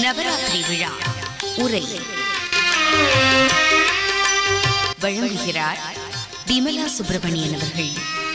நவராத்திரி விழா உரை வழங்குகிறார் விமலா சுப்பிரமணியன் அவர்கள்.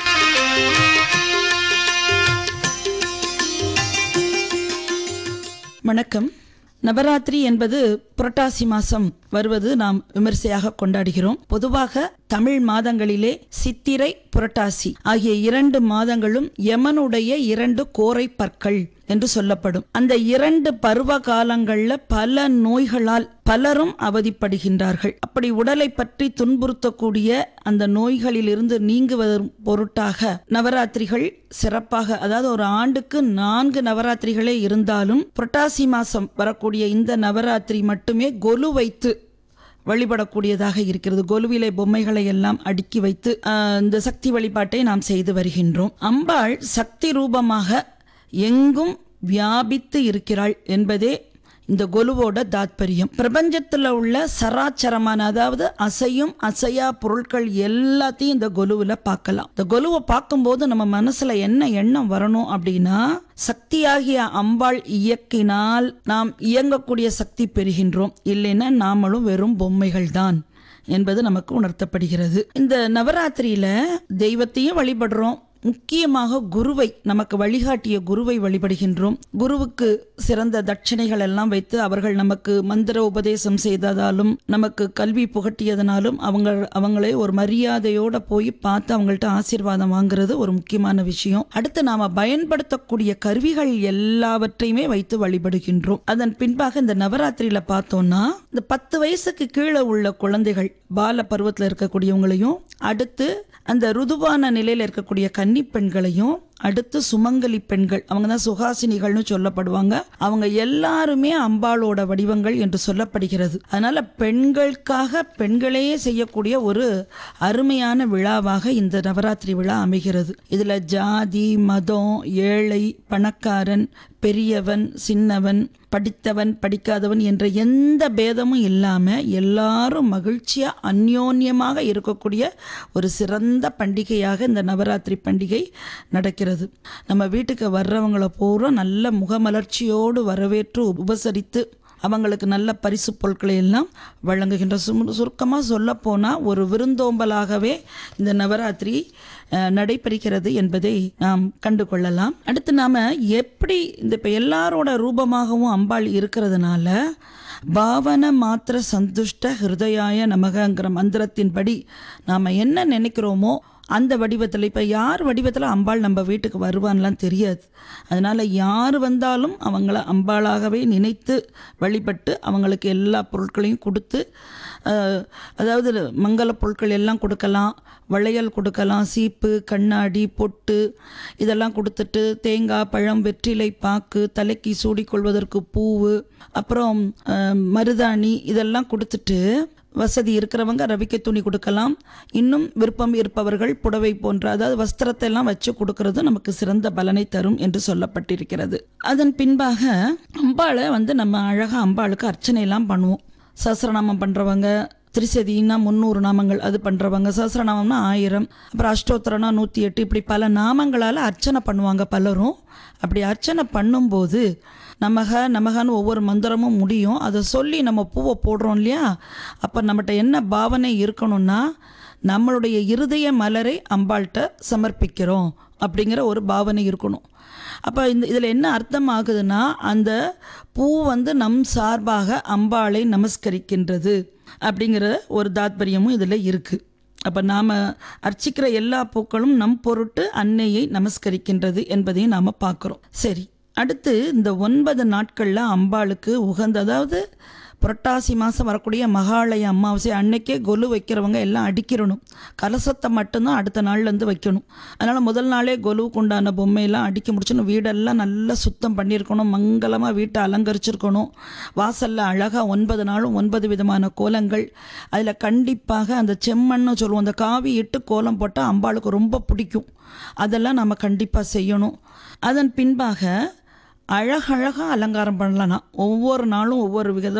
வணக்கம். நவராத்திரி என்பது புரட்டாசி மாசம் வருவது நாம் விமர்சையாக கொண்டாடுகிறோம். பொதுவாக தமிழ் மாதங்களிலே சித்திரை, புரட்டாசி ஆகிய 2 மாதங்களும் யமனுடைய 2 கோரை பற்கள் என்று சொல்லப்படும். அந்த 2 பருவ காலங்கள்ல பல நோய்களால் பலரும் அவதிப்படுகின்றார்கள். அப்படி உடலை பற்றி துன்புறுத்தக்கூடிய அந்த நோய்களில் இருந்து நீங்குவதன் பொருட்டாக நவராத்திரிகள் சிறப்பாக, அதாவது ஒரு ஆண்டுக்கு 4 நவராத்திரிகளே இருந்தாலும் புரட்டாசி மாசம் வரக்கூடிய இந்த நவராத்திரி மட்டுமே கொலு வைத்து வழிபடக்கூடியதாக இருக்கிறது. கொலுவிலே பொம்மைகளை எல்லாம் அடுக்கி வைத்து இந்த சக்தி வழிபாட்டை நாம் செய்து வருகின்றோம். அம்பாள் சக்தி ரூபமாக எங்கும் வியாபித்து இருக்கிறாள் என்பதே இந்த கொலுவோட தாத்பரியம். பிரபஞ்சத்தில் உள்ள சராச்சரமான, அதாவது அசையும் அசையா பொருட்கள் எல்லாத்தையும் இந்த கொலுவில் பார்க்கலாம். இந்த கொலுவை பார்க்கும்போது நம்ம மனசுல என்ன எண்ணம் வரணும் அப்படின்னா, சக்தியாகிய அம்பாள் இயக்கினால் நாம் இயங்கக்கூடிய சக்தி பெறுகின்றோம், இல்லைன்னா நாமளும் வெறும் பொம்மைகள் தான் என்பது நமக்கு உணர்த்தப்படுகிறது. இந்த நவராத்திரியில தெய்வத்தையும் வழிபடுறோம், முக்கியமாக குருவை, நமக்கு வழிகாட்டிய குருவை வழிபடுகின்றோம். குருவுக்கு சிறந்த தட்சணைகள் எல்லாம் வைத்து அவர்கள் நமக்கு மந்திர உபதேசம் செய்ததாலும் நமக்கு கல்வி புகட்டியதனாலும் அவங்களே ஒரு மரியாதையோட போய் பார்த்து அவங்கள்ட்ட ஆசீர்வாதம் வாங்குறது ஒரு முக்கியமான விஷயம். அடுத்து நாம பயன்படுத்தக்கூடிய கருவிகள் எல்லாவற்றையுமே வைத்து வழிபடுகின்றோம். அதன் பின்பாக இந்த நவராத்திரியில பார்த்தோம்னா, இந்த 10 வயசுக்கு கீழே உள்ள குழந்தைகள், பால பருவத்தில் இருக்கக்கூடியவங்களையும், அடுத்து அந்த ருதுவான நிலையில் இருக்கக்கூடிய கன்னி பெண்களையும், அடுத்து சுமங்கலி பெண்கள், அவங்க தான் சுகாசினிகள்னு சொல்லப்படுவாங்க, அவங்க எல்லாருமே அம்பாளோட வடிவங்கள் என்று சொல்லப்படுகிறது. அதனால பெண்களுக்காக பெண்களே செய்யக்கூடிய ஒரு அருமையான விழாவாக இந்த நவராத்திரி விழா அமைகிறது. இதுல ஜாதி, மதம், ஏழை, பணக்காரன், பெரியவன், சின்னவன், படித்தவன், படிக்காதவன் என்ற எந்த பேதமும் இல்லாம எல்லாரும் மகிழ்ச்சியா அந்யோன்யமாக இருக்கக்கூடிய ஒரு சிறந்த பண்டிகையாக இந்த நவராத்திரி பண்டிகை நடக்கிறது. நம்ம வீட்டுக்கு வர்றவங்களை பூரா நல்ல முகமலர்ச்சியோடு வரவேற்று உபசரித்து அவங்களுக்கு நல்ல பரிசு பொருட்களை எல்லாம் வழங்குகின்ற, சுருக்கமாக சொல்ல போனால் ஒரு விருந்தோம்பலாகவே இந்த நவராத்திரி நடைபெறுகிறது என்பதை நாம் கண்டு கொள்ளலாம். அடுத்து நாம் எப்படி இந்த இப்போ எல்லாரோட ரூபமாகவும் அம்பாள் இருக்கிறதுனால பாவன மாத்திர சந்துஷ்ட ஹிருதயாய நமகங்கிற மந்திரத்தின்படி நாம் என்ன நினைக்கிறோமோ அந்த வடிவத்தில், இப்போ யார் வடிவத்தில் அம்பாள் நம்ம வீட்டுக்கு வருவான்லாம் தெரியாது. அதனால் யார் வந்தாலும் அவங்கள அம்பாளாகவே நினைத்து வழிபட்டு அவங்களுக்கு எல்லா பொருட்களையும் கொடுத்து, அதாவது மங்கள பொருட்கள் எல்லாம் கொடுக்கலாம், வளையல் கொடுக்கலாம், சீப்பு, கண்ணாடி, பொட்டு இதெல்லாம் கொடுத்துட்டு, தேங்காய், பழம், வெற்றிலை பாக்கு, தலைக்கு சூடிக்கொள்வதற்கு பூவு, அப்புறம் மருதாணி இதெல்லாம் கொடுத்துட்டு, வசதி இருக்கிறவங்க ரவிக்கை துணி கொடுக்கலாம், இன்னும் விருப்பம் இருப்பவர்கள் புடவை போன்ற, அதாவது வஸ்திரத்தை எல்லாம் வச்சு கொடுக்கறது நமக்கு சிறந்த பலனை தரும் என்று சொல்லப்பட்டிருக்கிறது. அதன் பின்பாக அம்பாளை நம்ம அழகா அம்பாளுக்கு அர்ச்சனை எல்லாம் பண்ணுவோம். சஹஸ்ரநாமம் பண்றவங்க, திரிசதினா 300 நாமங்கள் அது பண்றவங்க, சஹஸ்ரநாமம்னா 1000, அப்புறம் அஷ்டோத்திரம்னா 108, இப்படி பல நாமங்களால் அர்ச்சனை பண்ணுவாங்க பலரும். அப்படி அர்ச்சனை பண்ணும்போது நமகன்னு ஒவ்வொரு மந்திரமும் முடியும். அதை சொல்லி நம்ம பூவை போடுறோம் இல்லையா, அப்போ நம்மகிட்ட என்ன பாவனை இருக்கணும்னா, நம்மளுடைய இருதய மலரை அம்பாள்கிட்ட சமர்ப்பிக்கிறோம் அப்படிங்கிற ஒரு பாவனை இருக்கணும். அப்போ இதில் என்ன அர்த்தம் ஆகுதுன்னா, அந்த பூ நம் சார்பாக அம்பாளை நமஸ்கரிக்கின்றது அப்படிங்கிற ஒரு தாத்பரியமும் இதில் இருக்குது. அப்போ நாம் அர்ச்சிக்கிற எல்லா பூக்களும் நம் பொருட்டு அன்னையை நமஸ்கரிக்கின்றது என்பதையும் நாம் பார்க்குறோம். சரி, அடுத்து இந்த 9 நாட்களில் அம்பாளுக்கு உகந்த, அதாவது புரட்டாசி மாதம் வரக்கூடிய மகாலய அமாவாசை அன்னைக்கே கொலு வைக்கிறவங்க எல்லாம் அடிக்கிறணும். கலசத்தை மட்டும்தான் அடுத்த நாள்லேருந்து வைக்கணும். அதனால் முதல் நாளே கொலுவுக்கு உண்டான பொம்மையெல்லாம் அடிக்க முடிச்சணும். வீடெல்லாம் நல்லா சுத்தம் பண்ணியிருக்கணும், மங்களமாக வீட்டை அலங்கரிச்சிருக்கணும். வாசலில் அழகாக 9 நாளும் 9 விதமான கோலங்கள். அதில் கண்டிப்பாக அந்த செம்மண்ணு சொல்லுவோம், அந்த காவி இட்டு கோலம் போட்டால் அம்பாளுக்கு ரொம்ப பிடிக்கும். அதெல்லாம் நம்ம கண்டிப்பாக செய்யணும். அதன் பின்பாக அழகழகாக அலங்காரம் பண்ணலாம். ஒவ்வொரு நாளும் ஒவ்வொரு